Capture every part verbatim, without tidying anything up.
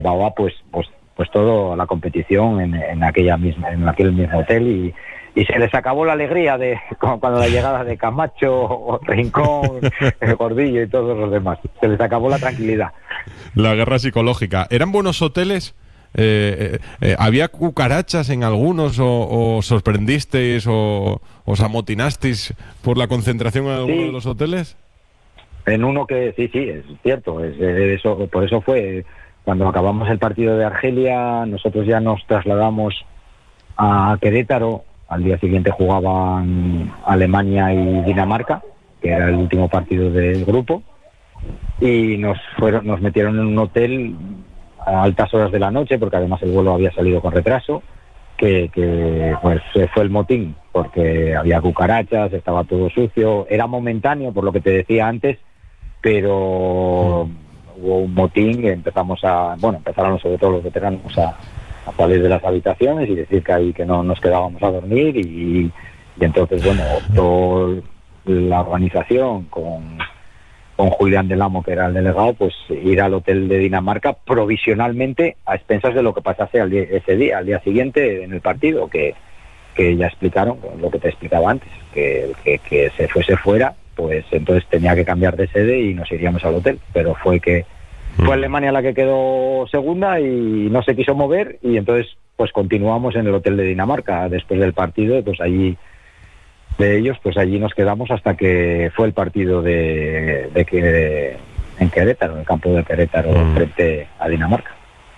llevaba pues pues pues toda la competición en, en aquella misma en aquel mismo hotel y y se les acabó la alegría de cuando la llegada de Camacho, Rincón, Gordillo y todos los demás. Se les acabó la tranquilidad. La guerra psicológica. ¿Eran buenos hoteles? Eh, eh, eh, ¿Había cucarachas en algunos o, o sorprendisteis o os amotinasteis por la concentración en alguno sí. de los hoteles? En uno que sí, sí, es cierto. Es, es, eso, por eso fue cuando acabamos el partido de Argelia, nosotros ya nos trasladamos a Querétaro. Al día siguiente jugaban Alemania y Dinamarca, que era el último partido del grupo, y nos fueron, nos metieron en un hotel a altas horas de la noche, porque además el vuelo había salido con retraso, que, que pues fue el motín, porque había cucarachas, estaba todo sucio, era momentáneo, por lo que te decía antes, pero mm. hubo un motín y empezamos a, bueno, empezaron sobre todo los veteranos a a salir de las habitaciones y decir que ahí que no nos quedábamos a dormir y, y entonces bueno optó la organización con, con Julián del Amo, que era el delegado, pues ir al hotel de Dinamarca provisionalmente a expensas de lo que pasase al día, ese día, al día siguiente en el partido, que, que ya explicaron lo que te explicaba antes, que, que, que se fuese fuera, pues entonces tenía que cambiar de sede y nos iríamos al hotel, pero fue que Fue Alemania la que quedó segunda y no se quiso mover y entonces pues continuamos en el hotel de Dinamarca después del partido, pues allí de ellos, pues allí nos quedamos hasta que fue el partido de, de que en Querétaro, en el campo de Querétaro mm. frente a Dinamarca.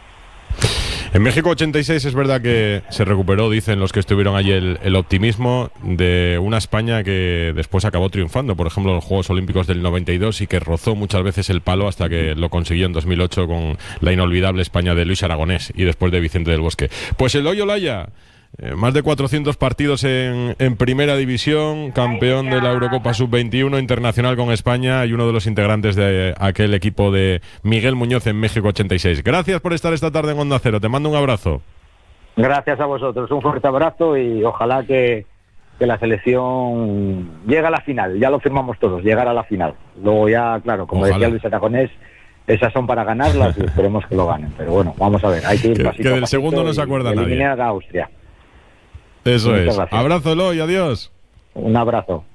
En México ochenta y seis es verdad que se recuperó, dicen los que estuvieron allí, el, el optimismo de una España que después acabó triunfando, por ejemplo en los Juegos Olímpicos del noventa y dos, y que rozó muchas veces el palo hasta que lo consiguió en dos mil ocho con la inolvidable España de Luis Aragonés y después de Vicente del Bosque. Pues el Loyo Laya, eh, más de cuatrocientos partidos en, en Primera División, campeón de la Eurocopa sub veintiuno, internacional con España y uno de los integrantes de aquel equipo de Miguel Muñoz en México ochenta y seis. Gracias por estar esta tarde en Onda Cero, te mando un abrazo. Gracias a vosotros, un fuerte abrazo y ojalá que, que la selección llegue a la final, ya lo firmamos todos, llegar a la final. Luego ya, claro, como ojalá. Decía Luis Aragonés, esas son para ganarlas y esperemos que lo ganen, pero bueno, vamos a ver, hay que ir que, pasito que del a pasito segundo no se acuerda nadie. Eliminar a Austria. Eso es. Gracias. Abrazo, Eloy, adiós. Un abrazo.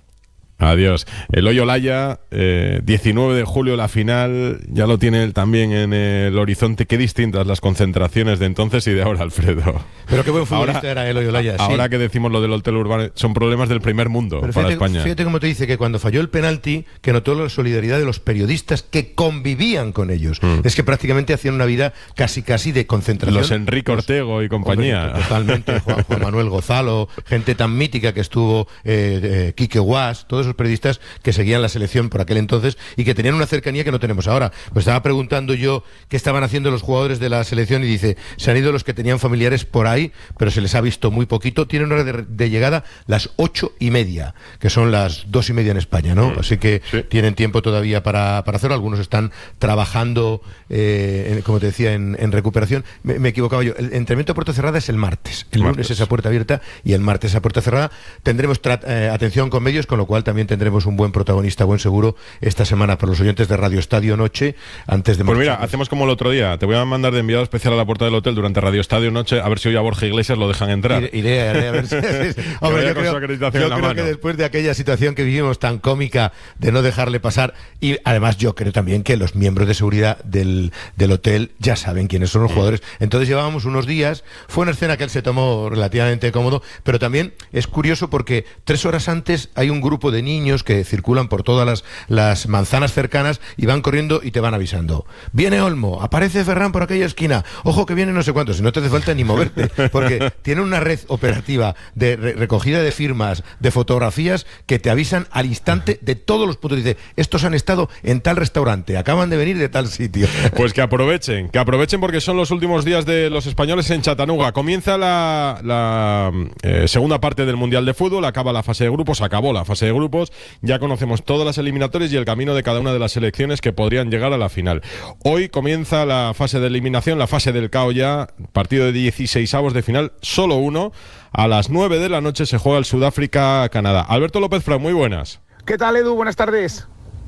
Adiós. Eloy Olaya, eh, diecinueve de julio la final, ya lo tiene él también en el horizonte. Qué distintas las concentraciones de entonces y de ahora, Alfredo. Pero qué buen futbolista ahora, era Eloy Olaya. Ahora sí. que decimos lo del hotel urbano, son problemas del primer mundo. Pero para fíjate, España. Fíjate cómo te dice que cuando falló el penalti, que notó la solidaridad de los periodistas que convivían con ellos. Mm. Es que prácticamente hacían una vida casi casi de concentración. Los Enrique Ortego y compañía. Hombre, totalmente. Juan, Juan Manuel Gozalo, gente tan mítica que estuvo, eh, eh, Quique Guas, todos esos periodistas que seguían la selección por aquel entonces y que tenían una cercanía que no tenemos ahora. Pues estaba preguntando yo qué estaban haciendo los jugadores de la selección y dice, se han ido los que tenían familiares por ahí, pero se les ha visto muy poquito. Tienen hora de, de llegada las ocho y media, que son las dos y media en España, ¿no? Mm, Así que sí. tienen tiempo todavía para, para hacerlo. Algunos están trabajando, eh, en, como te decía, en, en recuperación. Me, me equivocaba yo. El entrenamiento a puerta cerrada es el martes. El martes. lunes es a puerta abierta y el martes a puerta cerrada. Tendremos eh, atención con medios, con lo cual también tendremos un buen protagonista, buen seguro, esta semana para los oyentes de Radio Estadio Noche, antes de Pues mira, hacemos como el otro día, te voy a mandar de enviado especial a la puerta del hotel durante Radio Estadio Noche, a ver si hoy a Borja Iglesias lo dejan entrar. Iré, iré, iré a ver si... Hombre, yo creo, yo creo que después de aquella situación que vivimos tan cómica de no dejarle pasar, y además yo creo también que los miembros de seguridad del, del hotel ya saben quiénes son los jugadores. Entonces llevábamos unos días, fue una escena que él se tomó relativamente cómodo, pero también es curioso porque tres horas antes hay un grupo de niños que circulan por todas las, las manzanas cercanas y van corriendo y te van avisando. Viene Olmo, aparece Ferran por aquella esquina, ojo que viene no sé cuántos, y no te hace falta ni moverte, porque tiene una red operativa de re recogida de firmas, de fotografías, que te avisan al instante de todos los puntos. Dice, estos han estado en tal restaurante, acaban de venir de tal sitio. Pues que aprovechen, que aprovechen porque son los últimos días de los españoles en Chattanooga. Comienza la, la eh, segunda parte del Mundial de Fútbol, acaba la fase de grupos, acabó la fase de grupos, ya conocemos todas las eliminatorias y el camino de cada una de las selecciones que podrían llegar a la final. Hoy comienza la fase de eliminación, la fase del caos ya, partido de dieciseisavos de final, solo uno. A las nueve de la noche se juega el Sudáfrica-Canadá. Alberto López Fran, muy buenas. ¿Qué tal, Edu? Buenas tardes.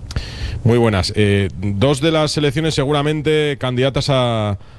Muy buenas. Eh, dos de las selecciones seguramente candidatas a,